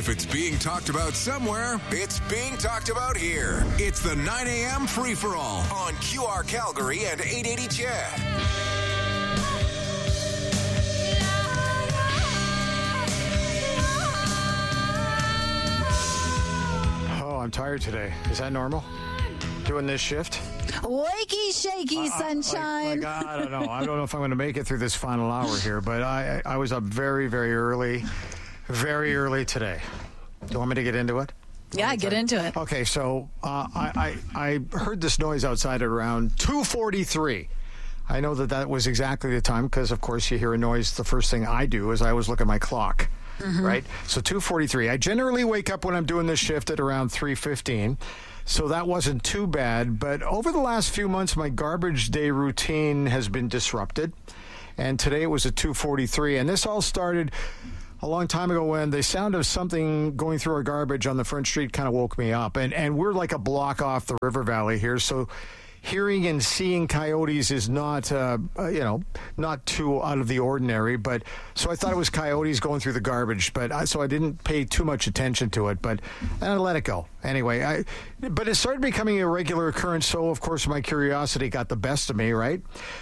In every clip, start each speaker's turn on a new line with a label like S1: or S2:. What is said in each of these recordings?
S1: If it's being talked about somewhere, it's being talked about here. It's the 9 a.m. free-for-all on QR Calgary and 880 CHED.
S2: Oh, I'm tired today. Is that normal? Doing this shift?
S3: Wakey, shaky, sunshine.
S2: I don't know. I don't know if I'm going to make it through this final hour here, but I was up very, very early today. Do you want me to get into it?
S3: Yeah, get into it.
S2: Okay, so I heard this noise outside at around 2:43. I know that was exactly the time because, of course, you hear a noise. The first thing I do is I always look at my clock, right? So 2:43. I generally wake up when I'm doing this shift at around 3:15. So that wasn't too bad. But over the last few months, my garbage day routine has been disrupted. And today it was at 2:43. And this all started a long time ago when the sound of something going through our garbage on the front street kind of woke me up. And we're like a block off the river valley here. So hearing and seeing coyotes is not, not too out of the ordinary. But so I thought it was coyotes going through the garbage. So I didn't pay too much attention to it. But I let it go. Anyway, but it started becoming a regular occurrence. So, of course, my curiosity got the best of me, right?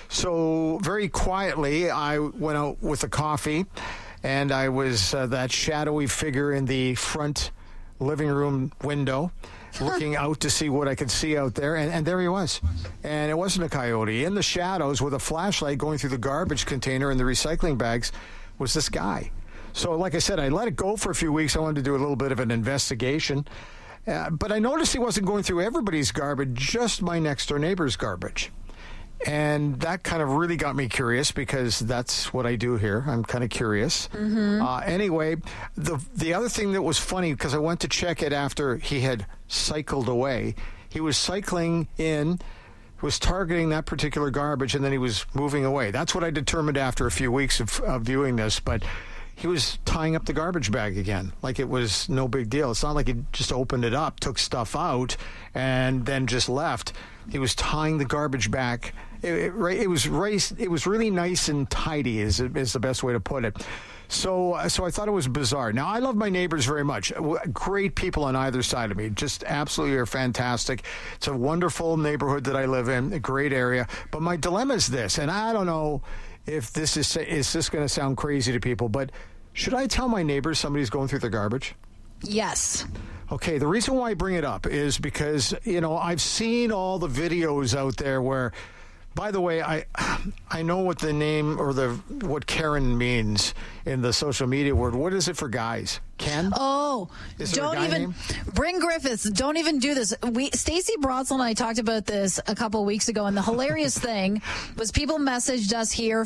S2: So very quietly, I went out with a coffee. And I was that shadowy figure in the front living room window, looking out to see what I could see out there. And there he was. And it wasn't a coyote. In the shadows with a flashlight going through the garbage container and the recycling bags was this guy. So, like I said, I let it go for a few weeks. I wanted to do a little bit of an investigation. But I noticed he wasn't going through everybody's garbage, just my next-door neighbor's garbage. And that kind of really got me curious because that's what I do here. I'm kind of curious. Anyway, the other thing that was funny, because I went to check it after he had cycled away, he was cycling in, was targeting that particular garbage, and then he was moving away. That's what I determined after a few weeks of viewing this. But he was tying up the garbage bag again, like it was no big deal. It's not like he just opened it up, took stuff out, and then just left. He was tying the garbage back. It was really nice and tidy is the best way to put it. So I thought it was bizarre. Now, I love my neighbors very much. Great people on either side of me. Just absolutely are fantastic. It's a wonderful neighborhood that I live in, a great area. But my dilemma is this, and I don't know if this is this going to sound crazy to people, but should I tell my neighbors somebody's going through their garbage?
S3: Yes.
S2: Okay, the reason why I bring it up is because, I've seen all the videos out there where, by the way, I know what the name or what Karen means in the social media word. What is it for guys? Ken?
S3: Oh, don't even name? Bring Griffiths. Don't even do this. Stacey Brotzell and I talked about this a couple of weeks ago, and the hilarious thing was people messaged us here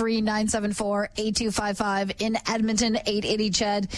S3: 403-974-8255 in Edmonton 880 CHED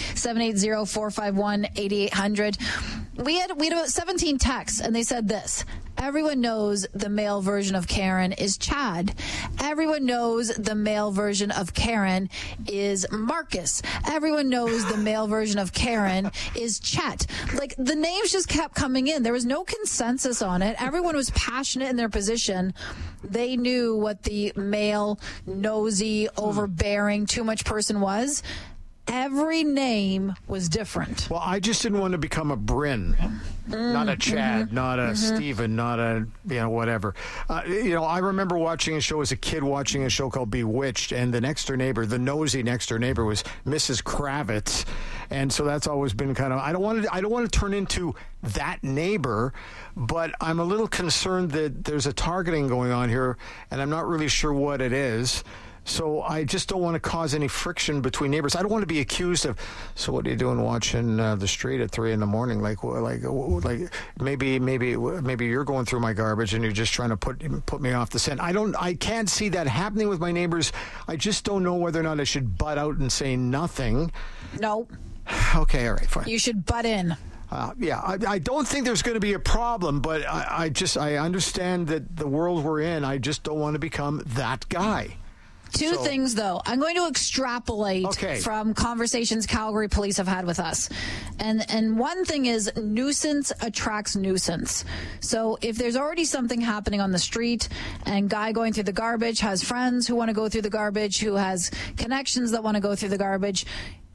S3: 780-451-8800. We had about 17 texts, and they said this. Everyone knows the male version of Karen is Chad. Everyone knows the male version of Karen is Marcus. Everyone knows the male version of Karen is Chet. Like, the names just kept coming in. There was no consensus on it. Everyone was passionate in their position. They knew what the male, nosy, overbearing, too much person was. Every name was different.
S2: Well, I just didn't want to become a Bryn, not a Chad, not a Stephen, not a, whatever. I remember watching a show as a kid, watching a show called Bewitched, and the next door neighbor, the nosy next door neighbor was Mrs. Kravitz. And so that's always been kind of, I don't want to turn into that neighbor, but I'm a little concerned that there's a targeting going on here, and I'm not really sure what it is. So I just don't want to cause any friction between neighbors. I don't want to be accused of, so what are you doing watching the street at 3 a.m? Like maybe you're going through my garbage and you're just trying to put me off the scent. I can't see that happening with my neighbors. I just don't know whether or not I should butt out and say nothing.
S3: No.
S2: Okay, all right, fine.
S3: You should butt in.
S2: I don't think there's going to be a problem, but I understand that the world we're in, I just don't want to become that guy.
S3: Two things, though. I'm going to extrapolate from conversations Calgary police have had with us. And one thing is nuisance attracts nuisance. So if there's already something happening on the street and guy going through the garbage has friends who want to go through the garbage, who has connections that want to go through the garbage,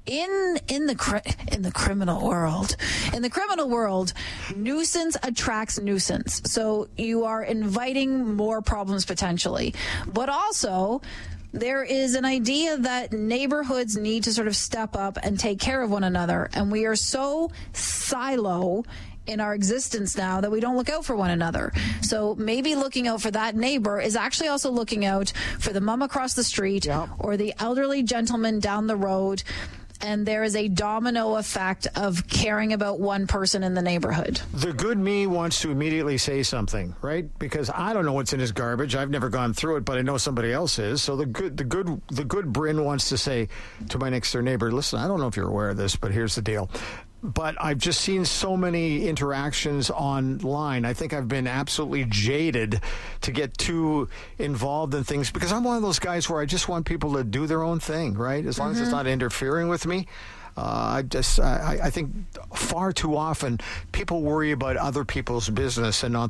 S3: in the criminal world, nuisance attracts nuisance. So you are inviting more problems potentially. But also, there is an idea that neighborhoods need to sort of step up and take care of one another. And we are so silo in our existence now that we don't look out for one another. So maybe looking out for that neighbor is actually also looking out for the mom across the street or the elderly gentleman down the road. And there is a domino effect of caring about one person in the neighborhood.
S2: The good me wants to immediately say something, right? Because I don't know what's in his garbage. I've never gone through it, but I know somebody else is. So the good Bryn wants to say to my next door neighbor, listen, I don't know if you're aware of this, but here's the deal. But I've just seen so many interactions online. I think I've been absolutely jaded to get too involved in things because I'm one of those guys where I just want people to do their own thing, right? As long as it's not interfering with me. I think far too often people worry about other people's business and not